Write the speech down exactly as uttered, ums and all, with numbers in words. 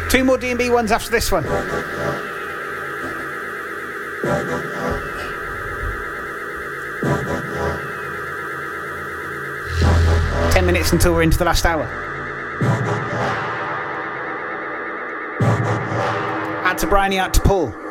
Two more D and B ones after this one. Ten minutes until we're into the last hour. Out to Bryony, out to Paul.